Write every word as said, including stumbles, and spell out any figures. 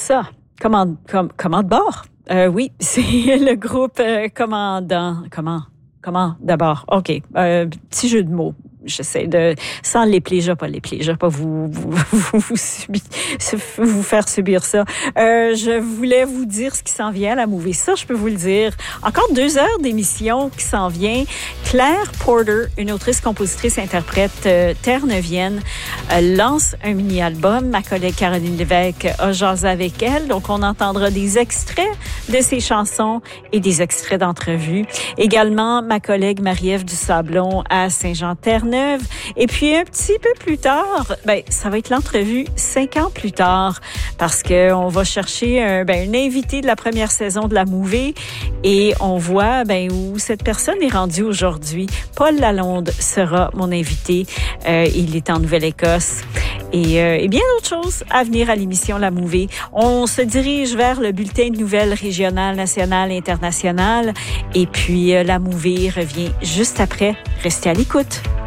ça. Commande, com, commande bord. Euh, oui, c'est le groupe euh, Commandant. Comment? Comment? D'abord. OK. Euh, petit jeu de mots. J'essaie de, sans les plégias, pas les plégias, pas vous, vous, vous, vous, subir, vous faire subir ça. Euh, je voulais vous dire ce qui s'en vient à la Mouvée. Ça, je peux vous le dire. Encore deux heures d'émission qui s'en vient. Claire Porter, une autrice, compositrice, interprète euh, terre-neuvienne, euh, lance un mini-album. Ma collègue Caroline Lévesque a jasé avec elle. Donc, on entendra des extraits de ses chansons et des extraits d'entrevues. Également, ma collègue Marie-Ève Dusablon à Saint-Jean-Terre-Neuve. Et puis, un petit peu plus tard, ben, ça va être l'entrevue cinq ans plus tard, parce qu'on va chercher un, ben, un invité de la première saison de la Mouvée et on voit ben, où cette personne est rendue aujourd'hui. Paul Lalonde sera mon invité. Euh, il est en Nouvelle-Écosse. Et, euh, et bien d'autres choses à venir à l'émission La Mouvée. On se dirige vers le bulletin de nouvelles régionales, nationales et internationales. Et puis, euh, La Mouvée revient juste après. Restez à l'écoute.